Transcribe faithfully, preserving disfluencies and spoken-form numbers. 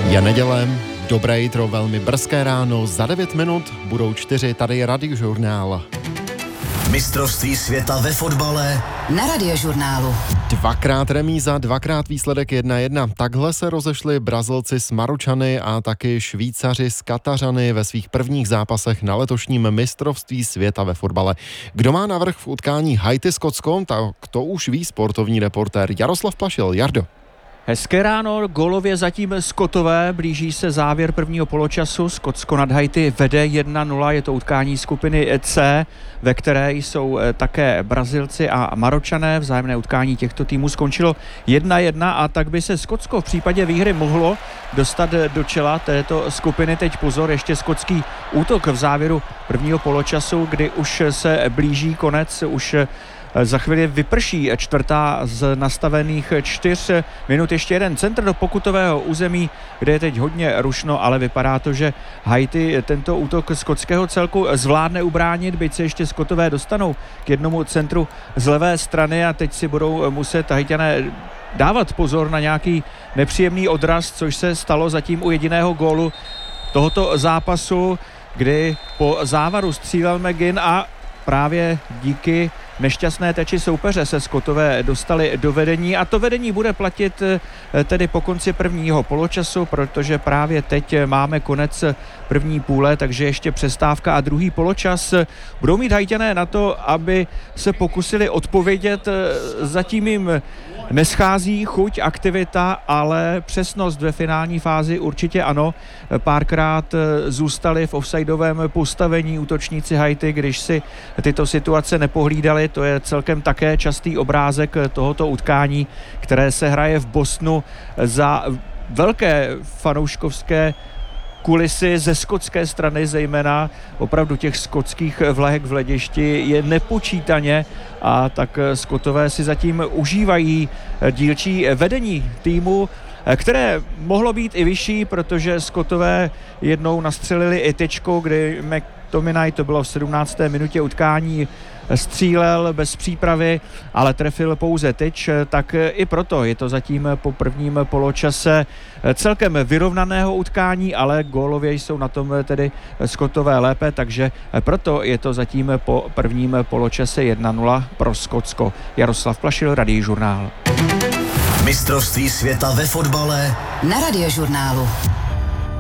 Je neděle, dobré jitro, velmi brzké ráno, za devět minut budou čtyři, tady je Radiožurnál. Mistrovství světa ve fotbale na Radiožurnálu. Dvakrát remíza, dvakrát výsledek jedna jedna. Takhle se rozešli Brazilci s Maročany a taky Švýcaři s Katařany ve svých prvních zápasech na letošním mistrovství světa ve fotbale. Kdo má navrch v utkání Haiti-Skotsko, tak to už ví sportovní reportér Jaroslav Plašil. Jardo. Hezké ráno, gólově zatím Skotové, blíží se závěr prvního poločasu, Skotsko nad Haiti vede jedna nula, je to utkání skupiny C, ve které jsou také Brazilci a Maročané, vzájemné utkání těchto týmů skončilo jedna jedna a tak by se Skotsko v případě výhry mohlo dostat do čela této skupiny. Teď pozor, ještě skotský útok v závěru prvního poločasu, kdy už se blíží konec, už za chvíli vyprší čtvrtá z nastavených čtyř minut. Ještě jeden centr do pokutového území, kde je teď hodně rušno, ale vypadá to, že Haiti tento útok skotského celku zvládne ubránit, byť se ještě Skotové dostanou k jednomu centru z levé strany a teď si budou muset Haitiané dávat pozor na nějaký nepříjemný odraz, což se stalo zatím u jediného gólu tohoto zápasu, kdy po závaru střílel McGinn a právě díky nešťastné teči soupeře se Skotové dostali do vedení a to vedení bude platit tedy po konci prvního poločasu, protože právě teď máme konec první půle, takže ještě přestávka a druhý poločas budou mít Haitiané na to, aby se pokusili odpovědět. Zatím jim neschází chuť, aktivita, ale přesnost ve finální fázi určitě ano. Párkrát zůstali v offsideovém postavení útočníci Haiti, když si tyto situace nepohlídali. To je celkem také častý obrázek tohoto utkání, které se hraje v Bostonu za velké fanouškovské kulisy ze skotské strany, zejména opravdu těch skotských vlajek v hledišti je nepočítaně a tak Skotové si zatím užívají dílčí vedení týmu, které mohlo být i vyšší, protože Skotové jednou nastřelili i tečkou, kdy McTominay, to bylo v sedmnácté minutě utkání, střílel bez přípravy, ale trefil pouze tyč, tak i proto je to zatím po prvním poločase celkem vyrovnaného utkání, ale gólově jsou na tom tedy Skotové lépe, takže proto je to zatím po prvním poločase jedna nula pro Skotsko. Jaroslav Plašil, Radiožurnál. Mistrovství světa ve fotbale na Radiožurnálu.